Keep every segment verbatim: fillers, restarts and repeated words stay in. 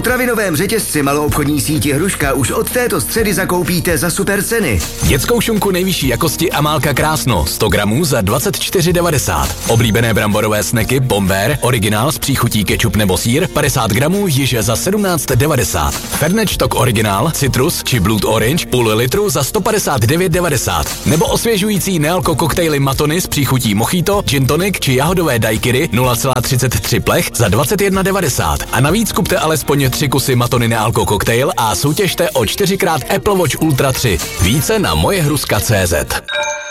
potravinovém řetězci maloobchodní síti Hruška už od této středy zakoupíte za super ceny. Dětskou šunku nejvyšší jakosti Amálka Krásno sto gramů za dvacet čtyři devadesát. Oblíbené bramborové sneky Bombér, originál s příchutí kečup nebo sýr padesát gramů již za sedmnáct devadesát. Fernet Stock originál, citrus či Blood Orange půl litru za sto padesát devět devadesát. Nebo osvěžující nealko koktejly Matony s příchutí mojito, gin tonic či jahodové daiquiri nula celá třicet tři plech za dvacet jedna devadesát. A navíc kupte alespoň tři kusy Matony nealko koktejl a soutěžte o čtyřikrát Apple Watch Ultra tři. Více na mojehruska tečka cé zet.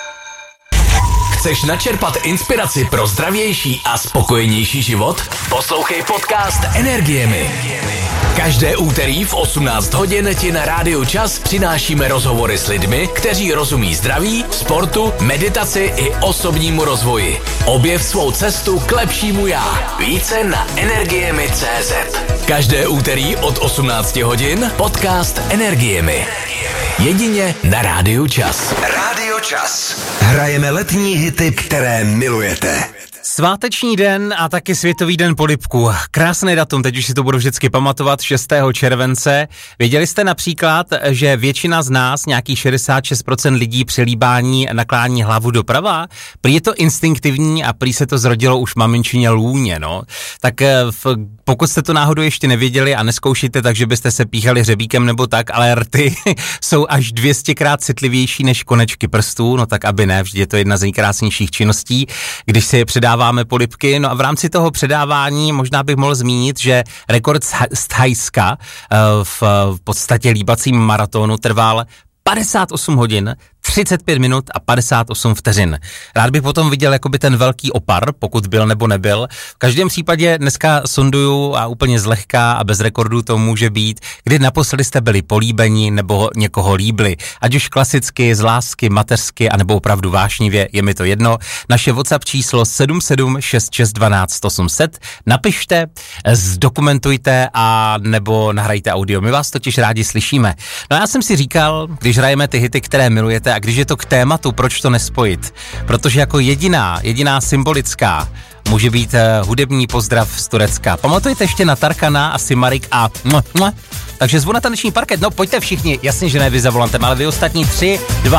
Chceš načerpat inspiraci pro zdravější a spokojenější život? Poslouchej podcast Energiemi. Každé úterý v osmnáct hodin ti na Rádiu Čas přinášíme rozhovory s lidmi, kteří rozumí zdraví, sportu, meditaci i osobnímu rozvoji. Objev svou cestu k lepšímu já. Více na Energiemi tečka cé zet. Každé úterý od osmnácti hodin podcast Energiemi. Jedině na Rádiu Čas. Rádio Čas. Hrajeme letní hity, které milujete. Sváteční den a taky Světový den polibku. Krásný datum, teď už si to budu vždycky pamatovat, šestého července. Věděli jste například, že většina z nás, nějakých šedesát šest procent lidí při líbání naklání hlavu doprava? Prý je to instinktivní a prý se to zrodilo už maminčině lůně, no. Tak v, pokud jste to náhodou ještě nevěděli a neskoušíte, takže byste se píchali hřebíkem nebo tak, ale rty jsou až dvě stě krát citlivější než konečky prstů, no tak aby ne, vždy je to jedna z nejkrásnějších činností, když se je předáváme polibky. No a v rámci toho předávání možná bych mohl zmínit, že rekord z Thajska v podstatě líbacím maratonu trval padesát osm hodin, třicet pět minut a padesát osm vteřin. Rád bych potom viděl jakoby ten velký opar, pokud byl nebo nebyl. V každém případě dneska sonduju a úplně zlehka a bez rekordů to může být, kdy naposledy jste byli políbeni nebo někoho líbili. Ať už klasicky, z lásky, mateřsky, anebo opravdu vášnivě, je mi to jedno. Naše WhatsApp číslo sedm sedm šest šest jedna dva osm set. Napište, zdokumentujte a nebo nahrajte audio. My vás totiž rádi slyšíme. No já jsem si říkal, když hrajeme ty hity, které milujete, a když je to k tématu, proč to nespojit? Protože jako jediná, jediná symbolická může být uh, hudební pozdrav z Turecka. Pamatujete ještě na Tarkana a Simarik a mua, mua. Takže zvu na taneční parket, no pojďte všichni, jasně, že ne vy za volantem, ale vy ostatní tři, dva,